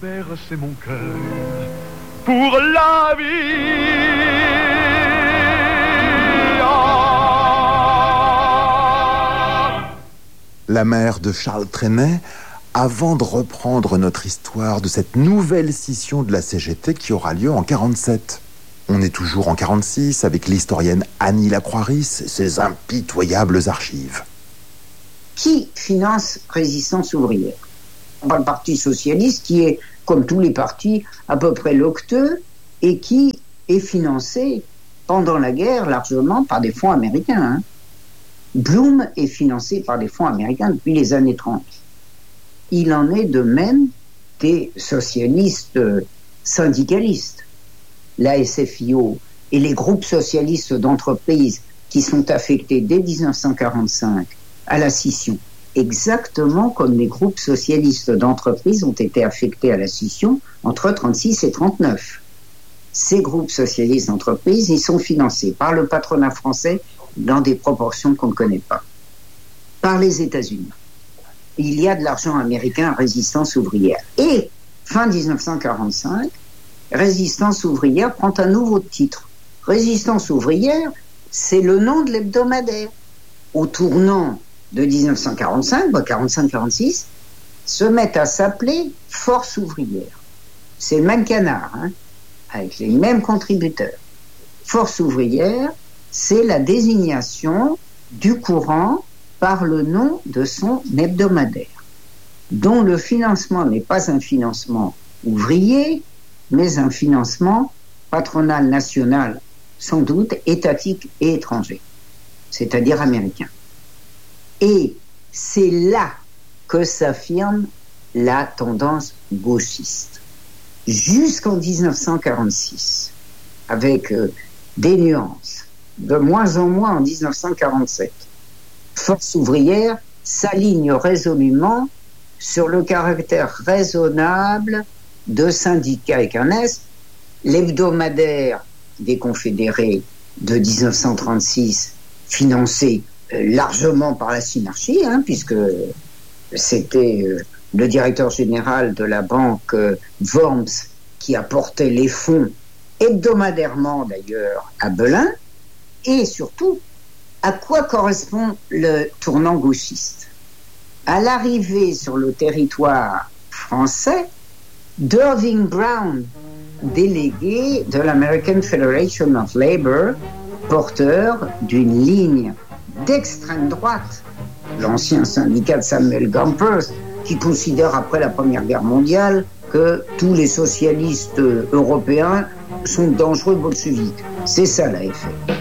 bercer mon cœur pour la vie. La mère de Charles Trenet, avant de reprendre notre histoire de cette nouvelle scission de la CGT qui aura lieu en 1947. On est toujours en 1946 avec l'historienne Annie Lacroix-Ris, ses impitoyables archives. Qui finance Résistance ouvrière? Le Parti socialiste qui est, comme tous les partis, à peu près locteux et qui est financé pendant la guerre largement par des fonds américains. Blum est financé par des fonds américains depuis les années 30. Il en est de même des socialistes syndicalistes. La SFIO et les groupes socialistes d'entreprises qui sont affectés dès 1945 à la scission, exactement comme les groupes socialistes d'entreprises ont été affectés à la scission entre 1936 et 1939. Ces groupes socialistes d'entreprises, ils sont financés par le patronat français dans des proportions qu'on ne connaît pas. Par les États-Unis. Il y a de l'argent américain à Résistance ouvrière. Et, fin 1945, Résistance ouvrière prend un nouveau titre. Résistance ouvrière, c'est le nom de l'hebdomadaire. Au tournant de 1945, 45-46, se mettent à s'appeler Force ouvrière. C'est le même canard, avec les mêmes contributeurs. Force ouvrière, c'est la désignation du courant par le nom de son hebdomadaire, dont le financement n'est pas un financement ouvrier, mais un financement patronal national, sans doute étatique et étranger, c'est-à-dire américain. Et c'est là que s'affirme la tendance gauchiste. Jusqu'en 1946, avec des nuances, de moins en moins en 1947. Force ouvrière s'aligne résolument sur le caractère raisonnable de syndicats avec un S. L'hebdomadaire des confédérés de 1936, financé largement par la Synarchie, puisque c'était le directeur général de la banque Worms qui apportait les fonds hebdomadairement d'ailleurs à Belin. Et surtout, à quoi correspond le tournant gauchiste? À l'arrivée sur le territoire français d'Irving Brown, délégué de l'American Federation of Labor, porteur d'une ligne d'extrême droite, l'ancien syndicat de Samuel Gompers, qui considère après la Première Guerre mondiale que tous les socialistes européens sont dangereux bolcheviques. C'est ça l'AFL.